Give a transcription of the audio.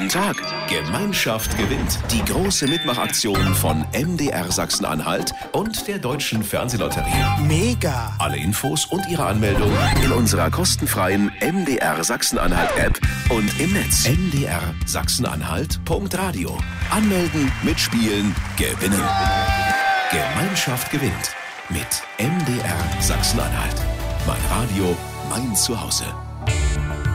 Guten Tag. Gemeinschaft gewinnt. Die große Mitmachaktion von MDR Sachsen-Anhalt und der Deutschen Fernsehlotterie. Mega! Alle Infos und ihre Anmeldung in unserer kostenfreien MDR Sachsen-Anhalt-App und im Netz. MDR Sachsen-Anhalt.radio. Anmelden, mitspielen, gewinnen. Gemeinschaft gewinnt. Mit MDR Sachsen-Anhalt. Mein Radio, mein Zuhause.